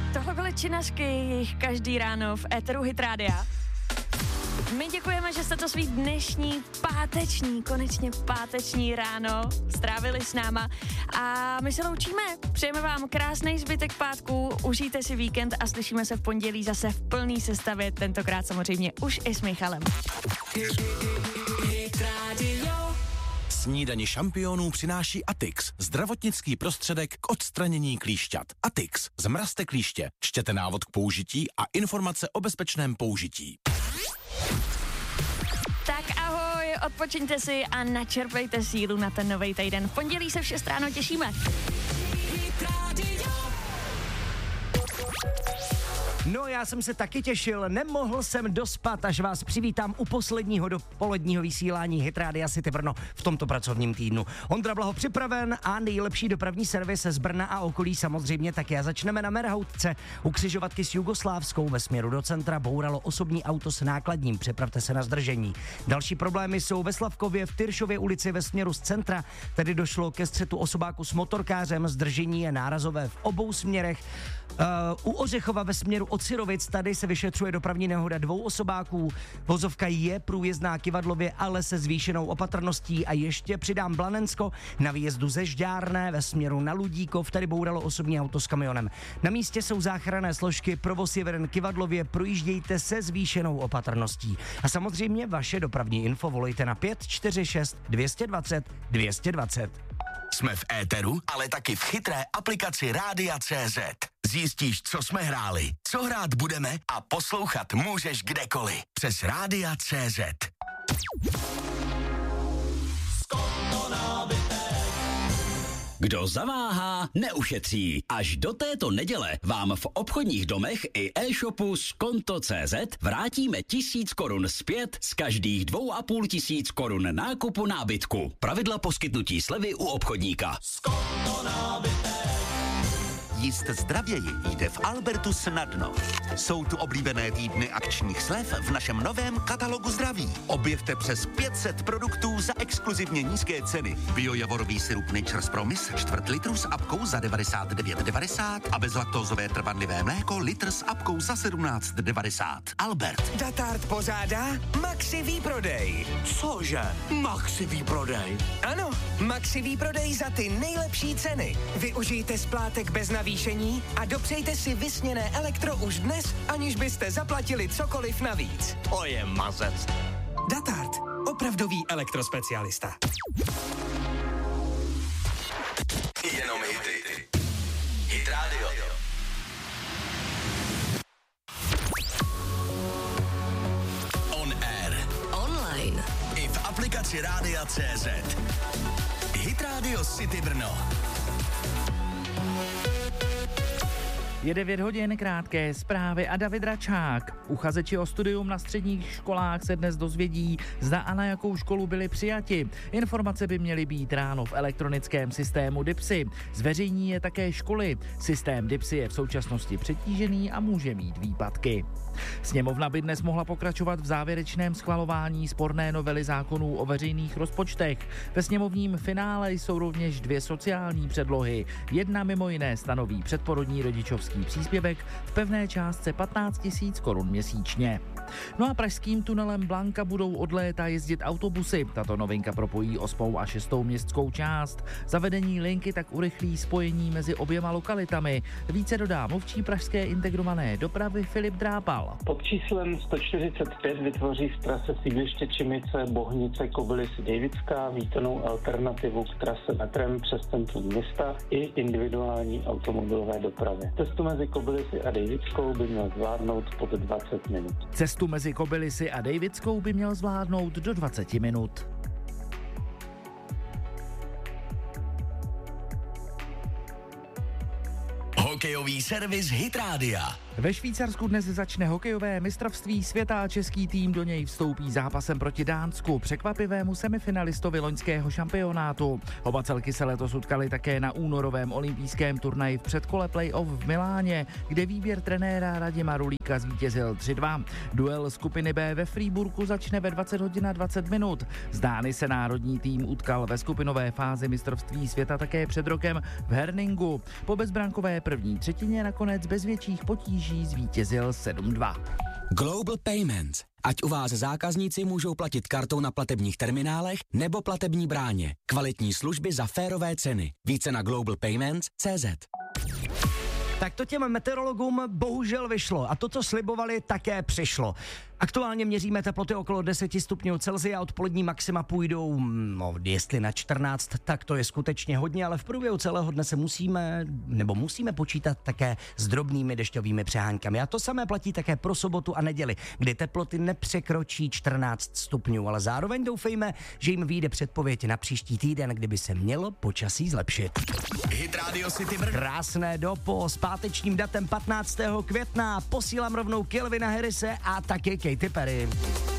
Tohle byly činařky každý ráno v éteru Hit Rádia. My děkujeme, že jste to svý dnešní konečně páteční ráno strávili s náma a my se loučíme. Přejeme vám krásný zbytek pátku, užijte si víkend a slyšíme se v pondělí zase v plný sestavě, tentokrát samozřejmě už i s Michalem. Snídani šampionů přináší Atix, zdravotnický prostředek k odstranění klíšťat. Atix, zmrazte klíště, čtěte návod k použití a informace o bezpečném použití. Tak ahoj, odpočiňte si a načerpejte sílu na ten nový týden. V pondělí se v 6 ráno těšíme. No, já jsem se taky těšil, nemohl jsem dospat, až vás přivítám u posledního dopoledního vysílání Hit Rádia City Brno v tomto pracovním týdnu. Ondra Blaho připraven a nejlepší dopravní servis z Brna a okolí samozřejmě taky. A začneme na Merhoutce. U křižovatky s Jugoslávskou ve směru do centra bouralo osobní auto s nákladním, přepravte se na zdržení. Další problémy jsou ve Slavkově v Tyršově ulici ve směru z centra, tedy došlo ke střetu osobáku s motorkářem, zdržení je nárazové v obou směrech. U Ořechova ve směru od Syrovic tady se vyšetřuje dopravní nehoda 2 osobáků. Vozovka je průjezdná Kyvadlově, ale se zvýšenou opatrností a ještě přidám Blanensko na výjezdu ze Žďárné ve směru na Ludíkov, tady bouralo osobní auto s kamionem. Na místě jsou záchranné složky, provoz je veden Kyvadlově, projíždějte se zvýšenou opatrností. A samozřejmě vaše dopravní info volejte na 546 220 220. Jsme v éteru, ale taky v chytré aplikaci Rádia.cz. Zjistíš, co jsme hráli, co hrát budeme a poslouchat můžeš kdekoliv. Přes Rádia.cz. Kdo zaváhá, neušetří. Až do této neděle vám v obchodních domech i e-shopu Skonto.cz vrátíme 1000 korun zpět z každých 2500 korun nákupu nábytku. Pravidla poskytnutí slevy u obchodníka. Skonto nábytek. Jíst zdravěji jde v Albertu snadno. Jsou tu oblíbené týdny akčních slev v našem novém katalogu zdraví. Objevte přes 500 produktů za exkluzivně nízké ceny. Biojavorový sirup Nature's Promise 4 litrů s apkou za 99,90 a bezlaktózové trvanlivé mléko litr s apkou za 17,90. Albert. Datart pořádá Maxi výprodej. Cože? Maxi výprodej? Ano, Maxi výprodej za ty nejlepší ceny. Využijte splátek bez navýšení a dopřejte si vysněné elektro už dnes, aniž byste zaplatili cokoliv navíc. To je mazec. Datart. Opravdový elektrospecialista. Jenom hity. Hit Radio. On air. Online. I v aplikaci Rádia.cz. Hit Radio City Brno. Je 9 hodin, krátké zprávy a David Račák. Uchazeči o studium na středních školách se dnes dozvědí, zda a na jakou školu byli přijati. Informace by měly být ráno v elektronickém systému DIPSy. Zveřejní je také školy. Systém DIPSy je v současnosti přetížený a může mít výpadky. Sněmovna by dnes mohla pokračovat v závěrečném schvalování sporné novely zákonů o veřejných rozpočtech. Ve sněmovním finále jsou rovněž 2 sociální předlohy. Jedna mimo jiné stanoví předporodní rodičovský příspěvek v pevné částce 15 000 korun měsíčně. No a pražským tunelem Blanka budou od léta jezdit autobusy. Tato novinka propojí 8. a 6. městskou část. Zavedení linky tak urychlí spojení mezi oběma lokalitami. Více dodá mluvčí pražské integrované dopravy Filip Drápal. Pod číslem 145 vytvoří z trase sídliště Čimice, Bohnice, Kobylisy, Dejvická vítanou alternativu k trase metrem přes centrum města i individuální automobilové dopravy. Cestu mezi Kobylisy a Dejvickou by měl zvládnout pod 20 minut. Cestu mezi Kobylisy a Dejvickou by měl zvládnout do 20 minut. Hokejový servis Hit Rádia. Ve Švýcarsku dnes začne hokejové mistrovství světa a český tým do něj vstoupí zápasem proti Dánsku, překvapivému semifinalistovi loňského šampionátu. Oba celky se letos utkali také na únorovém olympijském turnaji v předkole play-off v Miláně, kde výběr trenéra Radima Rulíka zvítězil 3-2. Duel skupiny B ve Freiburgu začne ve 20 hodin a 20 minut. Z Dány se národní tým utkal ve skupinové fázi mistrovství světa také před rokem v Herningu. Po bezbrankové první první třetině nakonec bez větších potíží zvítězil 7-2. Global Payments. Ať u vás zákazníci můžou platit kartou na platebních terminálech nebo platební bráně. Kvalitní služby za férové ceny. Více na globalpayments.cz. Tak to těm meteorologům bohužel vyšlo a to, co slibovali, také přišlo. Aktuálně měříme teploty okolo 10 stupňů Celsia, odpolední maxima půjdou, jestli na 14, tak to je skutečně hodně, ale v průběhu celého dne se musíme počítat také s drobnými dešťovými přehánkami. A to samé platí také pro sobotu a neděli, kdy teploty nepřekročí 14 stupňů, ale zároveň doufejme, že jim vyjde předpověď na příští týden, kdyby se mělo počasí zlepšit. Hit Radio City Brno. Krásné dopo s pátečním datem 15. května posílám rovnou Calvina Harrise a taky Katy Perry.